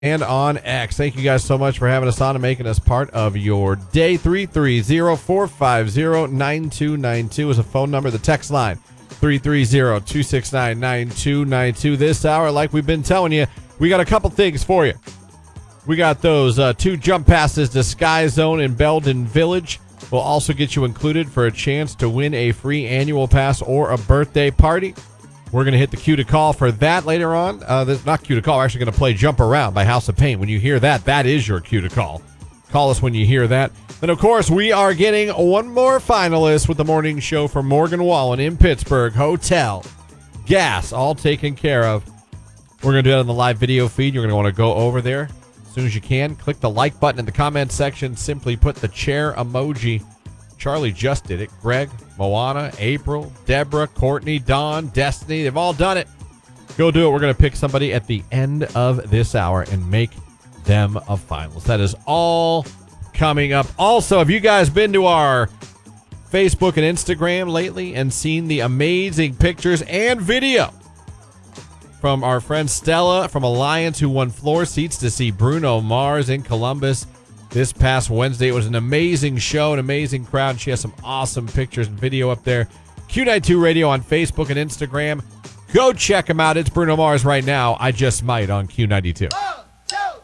and on X. Thank you guys so much for having us on and making us part of your day. 330-450-9292 is a phone number. The text line, 330-269-9292. This hour, like we've been telling you, we got a couple things for you. We got those 2 jump passes to Sky Zone in Belden Village. We'll also get you included for a chance to win a free annual pass or a birthday party. We're going to hit the cue to call for that later on. Not cue to call. We're actually going to play Jump Around by House of Pain. When you hear that, that is your cue to call. Call us when you hear that. Then, of course, we are getting one more finalist with the morning show from Morgan Wallen in Pittsburgh. Hotel, gas, all taken care of. We're going to do that on the live video feed. You're going to want to go over there as soon as you can. Click the like button in the comment section. Simply put the chair emoji. Charlie just did it. Greg, Moana, April, Deborah, Courtney, Dawn, Destiny, they've all done it. Go do it. We're going to pick somebody at the end of this hour and make them a finalist. That is all coming up. Also, have you guys been to our Facebook and Instagram lately and seen the amazing pictures and video from our friend Stella from Alliance, who won floor seats to see Bruno Mars in Columbus this past Wednesday? It was an amazing show, an amazing crowd. She has some awesome pictures and video up there. Q92 Radio on Facebook and Instagram. Go check them out. It's Bruno Mars right now. I Just Might on Q92.